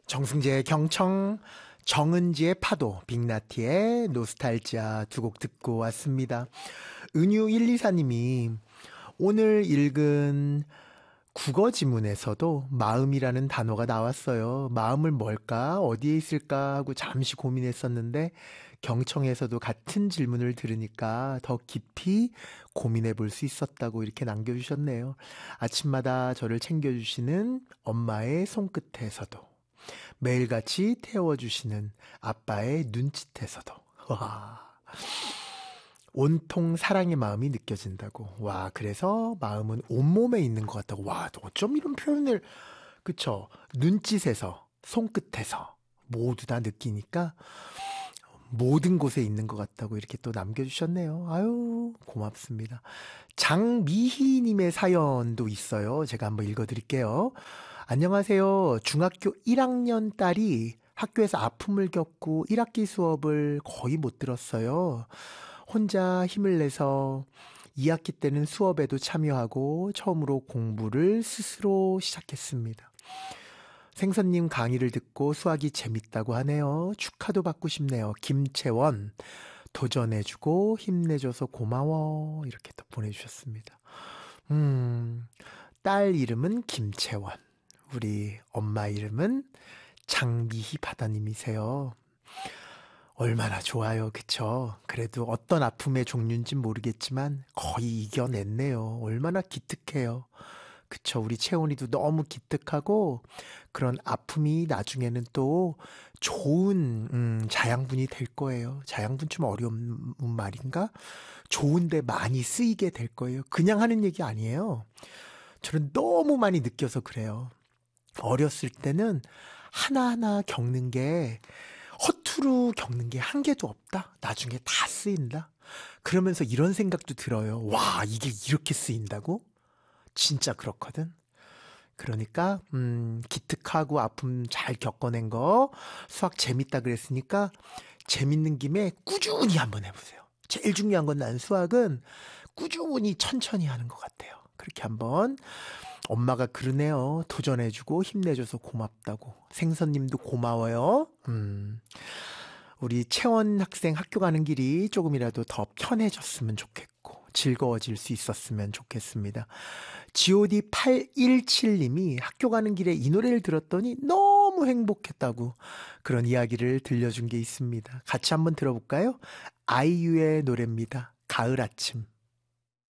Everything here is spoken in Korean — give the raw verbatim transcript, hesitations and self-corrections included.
정승재의 경청, 정은지의 파도, 빅나티의 노스탈지아 두 곡 듣고 왔습니다. 은유일이사님이 오늘 읽은 국어 지문에서도 마음이라는 단어가 나왔어요. 마음을 뭘까? 어디에 있을까? 하고 잠시 고민했었는데 경청에서도 같은 질문을 들으니까 더 깊이 고민해 볼 수 있었다고 이렇게 남겨주셨네요. 아침마다 저를 챙겨주시는 엄마의 손끝에서도, 매일같이 태워주시는 아빠의 눈짓에서도, 와, 온통 사랑의 마음이 느껴진다고. 와, 그래서 마음은 온몸에 있는 것 같다고. 와, 어쩜 이런 표현을, 그쵸? 눈짓에서, 손끝에서 모두 다 느끼니까 모든 곳에 있는 것 같다고 이렇게 또 남겨주셨네요. 아유, 고맙습니다. 장미희님의 사연도 있어요. 제가 한번 읽어드릴게요. 안녕하세요. 중학교 일 학년 딸이 학교에서 아픔을 겪고 일 학기 수업을 거의 못 들었어요. 혼자 힘을 내서 이 학기 때는 수업에도 참여하고 처음으로 공부를 스스로 시작했습니다. 생선님 강의를 듣고 수학이 재밌다고 하네요. 축하도 받고 싶네요. 김채원, 도전해주고 힘내줘서 고마워. 이렇게 또 보내주셨습니다. 음, 딸 이름은 김채원, 우리 엄마 이름은 장미희 바다님이세요. 얼마나 좋아요, 그쵸? 그래도 어떤 아픔의 종류인지 모르겠지만 거의 이겨냈네요. 얼마나 기특해요. 그쵸? 우리 채원이도 너무 기특하고 그런 아픔이 나중에는 또 좋은 음, 자양분이 될 거예요. 자양분 좀 어려운 말인가? 좋은데 많이 쓰이게 될 거예요. 그냥 하는 얘기 아니에요. 저는 너무 많이 느껴서 그래요. 어렸을 때는 하나하나 겪는 게, 허투루 겪는 게 한 개도 없다. 나중에 다 쓰인다. 그러면서 이런 생각도 들어요. 와, 이게 이렇게 쓰인다고? 진짜 그렇거든. 그러니까 음, 기특하고 아픔 잘 겪어낸 거, 수학 재밌다 그랬으니까 재밌는 김에 꾸준히 한번 해보세요. 제일 중요한 건, 난 수학은 꾸준히 천천히 하는 것 같아요. 그렇게 한번. 엄마가 그러네요. 도전해주고 힘내줘서 고맙다고. 생선님도 고마워요. 음, 우리 채원 학생 학교 가는 길이 조금이라도 더 편해졌으면 좋겠고 즐거워질 수 있었으면 좋겠습니다. 지오디 팔일칠님이 학교 가는 길에 이 노래를 들었더니 너무 행복했다고 그런 이야기를 들려준 게 있습니다. 같이 한번 들어볼까요? 아이유의 노래입니다. 가을 아침.